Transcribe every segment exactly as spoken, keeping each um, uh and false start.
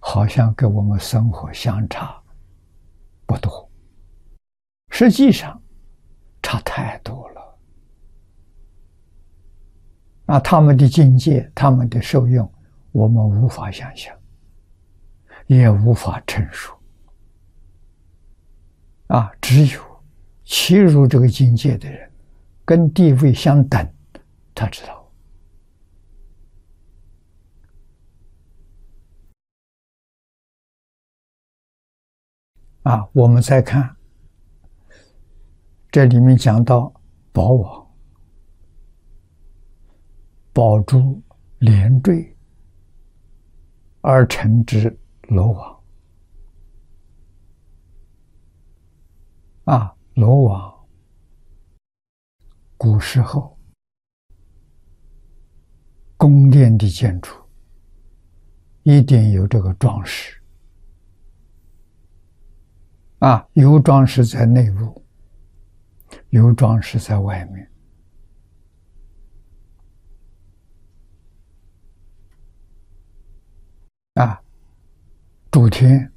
好像跟我们生活相差不多，实际上差太多了。啊，他们的境界，他们的受用，我们无法想象，也无法陈述。啊，只有契入这个境界的人，跟地位相等，他知道。啊，我们再看，这里面讲到宝网、宝珠连缀而成之罗网。啊，罗网古时候宫殿的建筑一定有这个装饰。啊，有装饰在内部，有装饰在外面。啊，主天，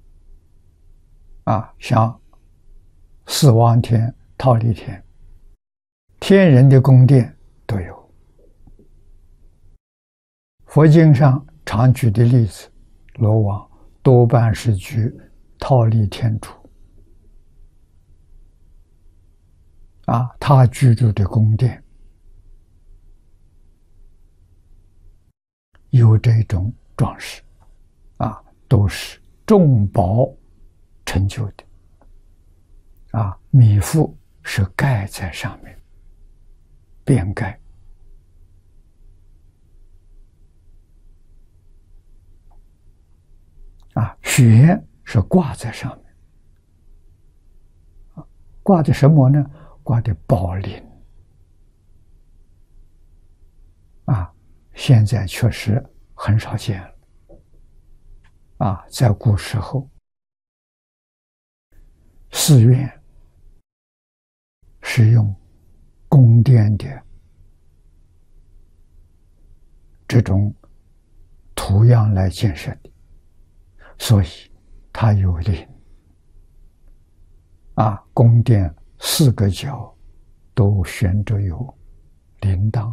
啊，像四王天、忉利天，天人的宫殿都有。佛经上常举的例子，罗网多半是举忉利天主。啊，他居住的宫殿有这种装饰，啊，都是重宝成就的。啊，米覆是盖在上面，边盖。啊，雪是挂在上面。啊，挂的什么呢？挂的宝铃。啊，现在确实很少见了。啊，在古时候，寺院是用宫殿的这种图样来建设的，所以它有铃。啊，宫殿四个角都悬着有铃铛。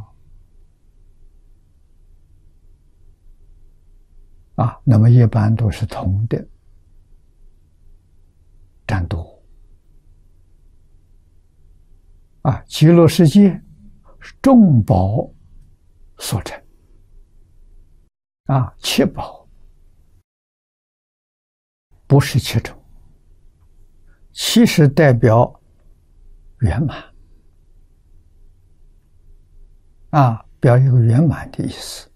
啊，那么一般都是铜的占多。啊，极乐世界是众宝所成。啊，七宝不是七种，七是代表圆满。啊，表有圆满的意思。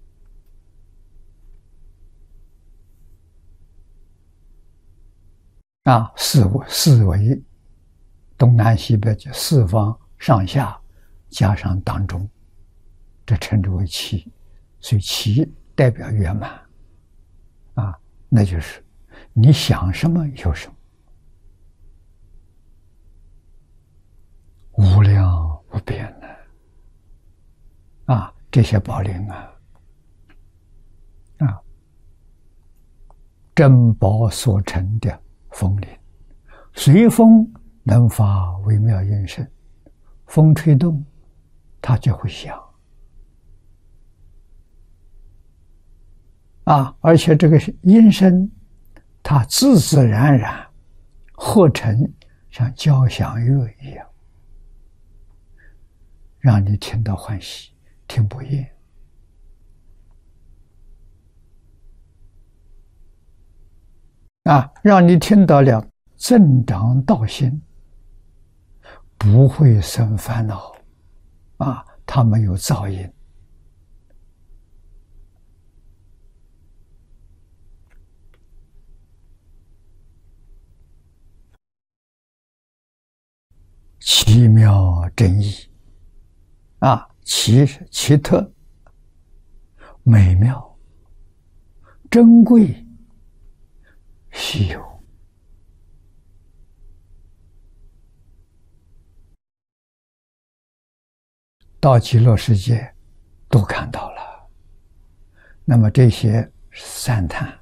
啊，四维四维，东南西北就四方上下加上当中，这称之为七。所以七代表圆满。啊，那就是你想什么有什么，无量无边的。啊，这些宝铃啊，啊，珍宝所成的风铃，随风能发微妙音声，风吹动，它就会响。啊，而且这个音声，它自自然然合成像交响乐一样，让你听到欢喜，听不厌。啊，让你听到了增长道心，不会生烦恼。啊，它没有噪音。奇妙真义。啊，奇是奇特、美妙、珍贵、稀有。到极乐世界都看到了，那么这些赞叹